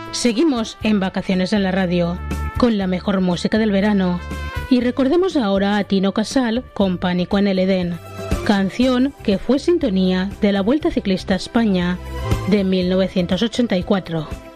Seguimos en Vacaciones en la Radio, con la mejor música del verano. Y recordemos ahora a Tino Casal con Pánico en el Edén, canción que fue sintonía de la Vuelta Ciclista a España de 1984.